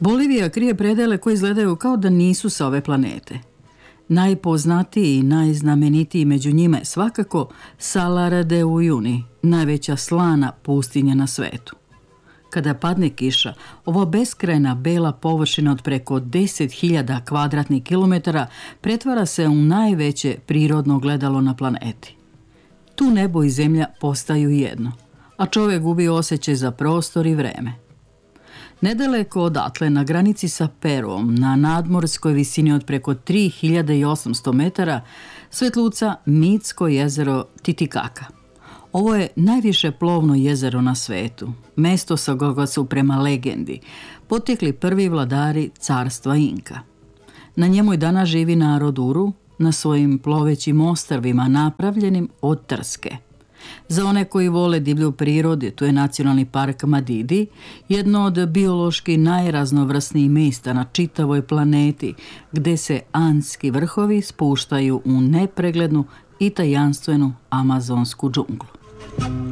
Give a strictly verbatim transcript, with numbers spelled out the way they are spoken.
Bolivija krije predele koji izgledaju kao da nisu sa ove planete. Najpoznatiji i najznamenitiji među njima je svakako Salar de Uyuni, najveća slana pustinja na svetu. Kada padne kiša, ova beskrajna bela površina od preko deset hiljada kvadratnih kilometara pretvara se u najveće prirodno gledalo na planeti. Tu nebo i zemlja postaju jedno, a čovjek gubi osjećaj za prostor i vreme. Nedaleko odatle, na granici sa Peruom, na nadmorskoj visini od preko tri hiljade osamsto metara, svetluca mitsko jezero Titicaca. Ovo je najviše plovno jezero na svetu, mesto sa koga su prema legendi potekli prvi vladari carstva Inka. Na njemu i danas živi narod Uru, na svojim plovećim ostrvima napravljenim od trske. Za one koji vole divlju prirodu, tu je Nacionalni park Madidi, jedno od biološki najraznovrsnijih mjesta na čitavoj planeti, gdje se Andski vrhovi spuštaju u nepreglednu i tajanstvenu amazonsku džunglu.